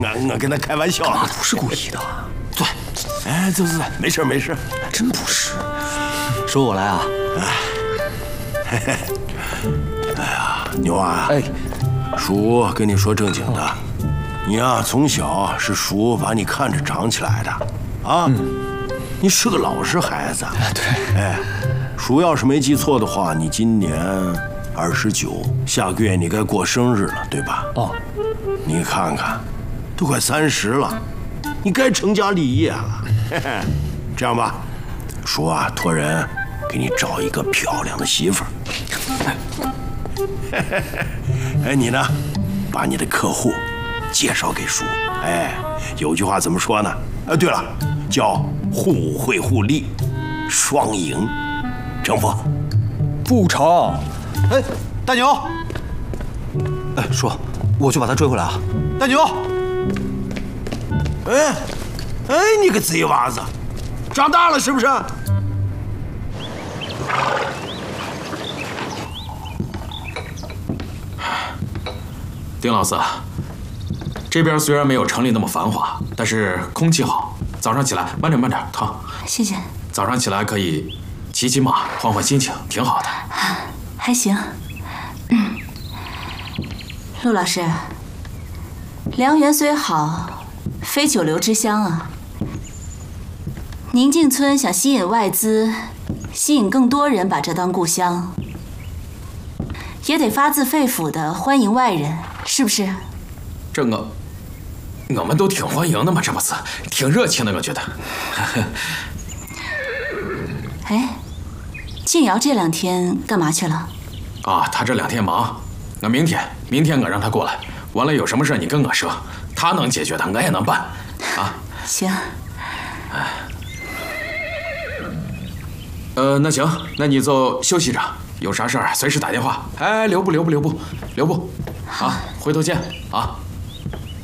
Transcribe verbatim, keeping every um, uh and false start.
我我跟他开玩笑了， 不是故意的。 坐，哎，坐坐坐，没事没事， 真不是。说我来啊。 嘿嘿。哎呀，牛啊！ 哎， 叔跟你说正经的，你呀从小是叔把你看着长起来的，啊，嗯、你是个老实孩子。 对， 哎，叔要是没记错的话，你今年二十九，下个月你该过生日了，对吧？ 哦， 你看看，都快三十了，你该成家立业了。嘿嘿，这样吧，叔啊，托人给你找一个漂亮的媳妇儿。哎，你呢？把你的客户介绍给叔。哎，有句话怎么说呢？啊，对了，叫互惠互利，双赢，成不？ 不成。哎，大牛。哎，叔，我去把他追回来啊。大牛。 哎，哎，你个贼娃子，长大了是不是？ 丁老四，这边虽然没有城里那么繁华，但是空气好。早上起来慢点慢点，疼。 谢谢。 早上起来可以骑骑马，换换心情，挺好的。 还行。嗯，陆老师，良缘虽好，非久留之乡啊。宁静村想吸引外资，吸引更多人把这当故乡，也得发自肺腑的欢迎外人，是不是？ 这我，我们都挺欢迎的嘛，这不是，挺热情的，我觉得。 哎，静瑶这两天干嘛去了？ 啊，他这两天忙，我明天，明天我让他过来，完了有什么事你跟我说，他能解决的，我也能办，啊。 行。 哎。呃，那行，那你就休息着，有啥事儿随时打电话。哎，留步，留步，留步，留步。啊，回头见啊。